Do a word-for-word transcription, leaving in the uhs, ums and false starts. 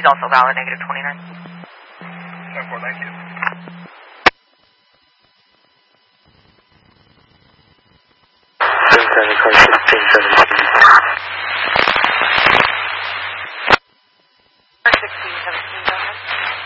He's also valid, negative twenty-nine. ten four nineteen. Seven seven, car sixteen seventeen.